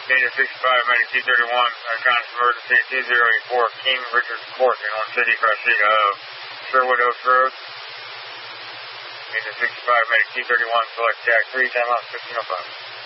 Data 65, Medic 231, Iconic Emergency 2084, King Richard Court in Orange City, Cressida of Sherwood Oaks Road. Data 65, Medic 231, select Jack 3, time out 1505.